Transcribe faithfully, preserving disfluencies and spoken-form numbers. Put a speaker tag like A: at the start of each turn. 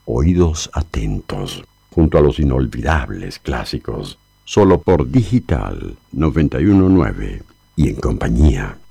A: Oídos atentos, junto a los inolvidables clásicos, solo por Digital noventa y uno punto nueve y en compañía